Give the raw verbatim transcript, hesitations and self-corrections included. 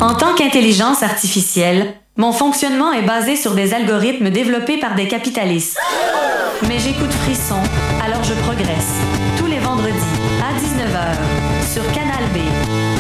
En tant qu'intelligence artificielle, mon fonctionnement est basé sur des algorithmes développés par des capitalistes. Mais j'écoute Frisson, alors je progresse. Tous les vendredis à dix-neuf heures sur Canal B.